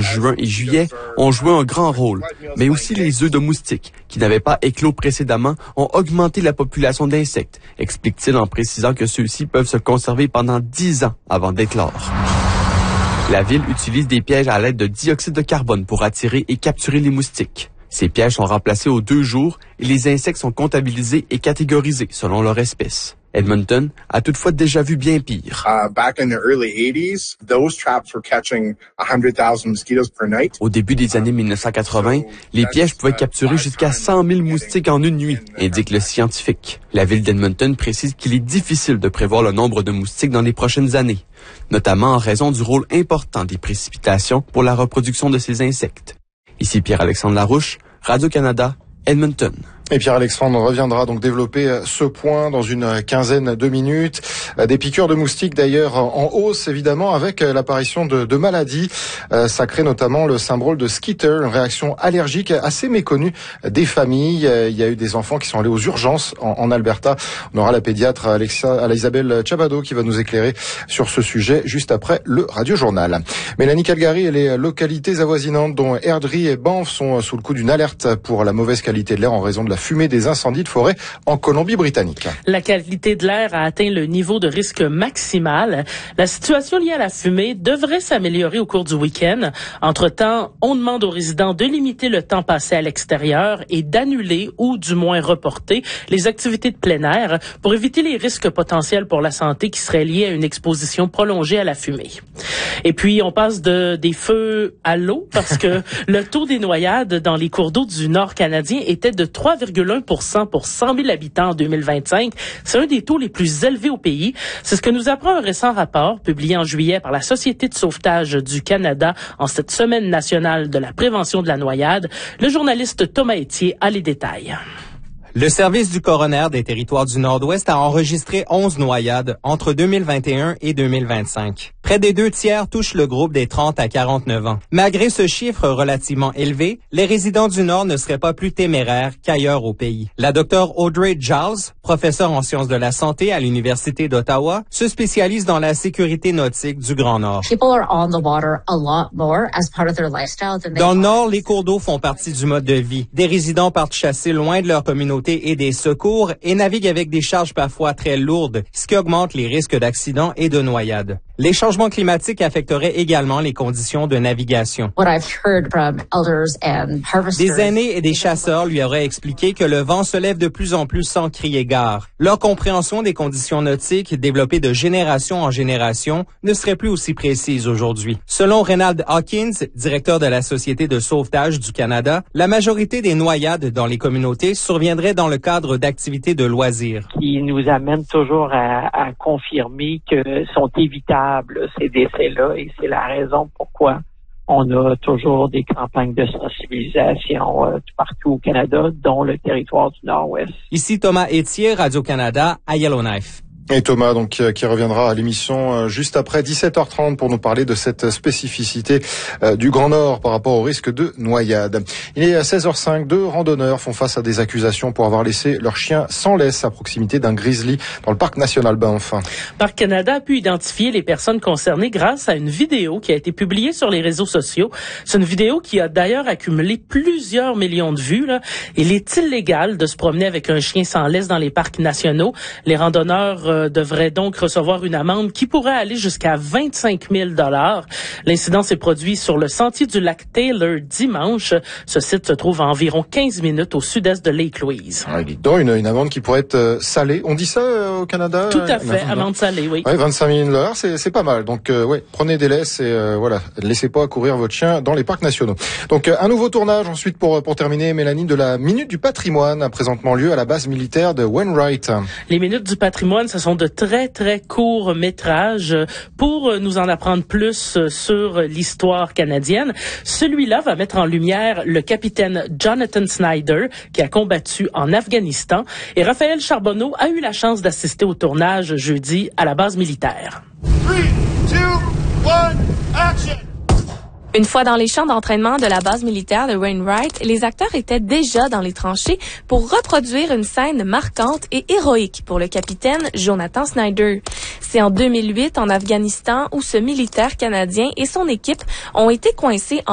juin et juillet ont joué un grand rôle, mais aussi les œufs de moustiques, qui n'avaient pas éclos précédemment, ont augmenté la population d'insectes, explique-t-il en précisant que ceux-ci peuvent se conserver pendant 10 ans avant d'éclore. La ville utilise des pièges à l'aide de dioxyde de carbone pour attirer et capturer les moustiques. Ces pièges sont remplacés aux 2 jours et les insectes sont comptabilisés et catégorisés selon leur espèce. Edmonton a toutefois déjà vu bien pire. Au début des années 1980, les pièges pouvaient capturer jusqu'à 100 000 moustiques en une nuit, indique le scientifique. La ville d'Edmonton précise qu'il est difficile de prévoir le nombre de moustiques dans les prochaines années, notamment en raison du rôle important des précipitations pour la reproduction de ces insectes. Ici Pierre-Alexandre Larouche, Radio-Canada, Edmonton. Et Pierre-Alexandre reviendra donc développer ce point dans une quinzaine de minutes. Des piqûres de moustiques d'ailleurs en hausse évidemment avec l'apparition de maladies. Ça crée notamment le syndrome de Skeeter, une réaction allergique assez méconnue des familles. Il y a eu des enfants qui sont allés aux urgences en Alberta. On aura la pédiatre Isabelle Chabado qui va nous éclairer sur ce sujet juste après le Radio-Journal. Mélanie Calgary et les localités avoisinantes dont Airdrie et Banff sont sous le coup d'une alerte pour la mauvaise qualité de l'air en raison de la fumée des incendies de forêt en Colombie-Britannique. La qualité de l'air a atteint le niveau de risque maximal. La situation liée à la fumée devrait s'améliorer au cours du week-end. Entre-temps, on demande aux résidents de limiter le temps passé à l'extérieur et d'annuler ou du moins reporter les activités de plein air pour éviter les risques potentiels pour la santé qui seraient liés à une exposition prolongée à la fumée. Et puis, on passe des feux à l'eau parce que le taux des noyades dans les cours d'eau du Nord canadien était de 3,1% pour 100 000 habitants en 2025. C'est un des taux les plus élevés au pays. C'est ce que nous apprend un récent rapport publié en juillet par la Société de sauvetage du Canada en cette semaine nationale de la prévention de la noyade. Le journaliste Thomas Etier a les détails. Le service du coroner des territoires du Nord-Ouest a enregistré 11 noyades entre 2021 et 2025. Près des 2/3 touchent le groupe des 30 à 49 ans. Malgré ce chiffre relativement élevé, les résidents du Nord ne seraient pas plus téméraires qu'ailleurs au pays. La docteure Audrey Giles, professeure en sciences de la santé à l'Université d'Ottawa, se spécialise dans la sécurité nautique du Grand Nord. Dans le Nord, les cours d'eau font partie du mode de vie. Des résidents partent chasser loin de leur communauté et des secours et naviguent avec des charges parfois très lourdes, ce qui augmente les risques d'accidents et de noyades. Les changements climatiques affecteraient également les conditions de navigation. Des aînés et des chasseurs lui auraient expliqué que le vent se lève de plus en plus sans crier gare. Leur compréhension des conditions nautiques, développée de génération en génération, ne serait plus aussi précise aujourd'hui. Selon Reynald Hawkins, directeur de la Société de sauvetage du Canada, la majorité des noyades dans les communautés surviendraient dans le cadre d'activités de loisirs. Qui nous amène toujours à confirmer que sont évitables ces décès-là et c'est la raison pourquoi on a toujours des campagnes de sensibilisation partout au Canada, dont le territoire du Nord-Ouest. Ici Thomas Etier, Radio-Canada, à Yellowknife. Et Thomas, donc, qui reviendra à l'émission juste après 17h30 pour nous parler de cette spécificité du Grand Nord par rapport au risque de noyade. Il est à 16h05. 2 randonneurs font face à des accusations pour avoir laissé leur chien sans laisse à proximité d'un grizzly dans le parc national Banff. Parc Canada a pu identifier les personnes concernées grâce à une vidéo qui a été publiée sur les réseaux sociaux. C'est une vidéo qui a d'ailleurs accumulé plusieurs millions de vues. Il est illégal de se promener avec un chien sans laisse dans les parcs nationaux. Les randonneurs devrait donc recevoir une amende qui pourrait aller jusqu'à 25 000 $. L'incident s'est produit sur le sentier du lac Taylor dimanche. Ce site se trouve à environ 15 minutes au sud-est de Lake Louise. Ouais, une amende qui pourrait être salée. On dit ça au Canada? Tout à fait, amende salée, oui. Ouais, 25 000 $, c'est pas mal. Donc, prenez des laisses et voilà, laissez pas courir votre chien dans les parcs nationaux. Donc, un nouveau tournage ensuite pour terminer, Mélanie, de la Minute du patrimoine a présentement lieu à la base militaire de Wainwright. Les Minutes du patrimoine, ce sont de très, très courts métrages. Pour nous en apprendre plus sur l'histoire canadienne, celui-là va mettre en lumière le capitaine Jonathan Snyder, qui a combattu en Afghanistan. Et Raphaël Charbonneau a eu la chance d'assister au tournage jeudi à la base militaire. 3, 2, 1, action! Une fois dans les champs d'entraînement de la base militaire de Wainwright, les acteurs étaient déjà dans les tranchées pour reproduire une scène marquante et héroïque pour le capitaine Jonathan Snyder. C'est en 2008, en Afghanistan, où ce militaire canadien et son équipe ont été coincés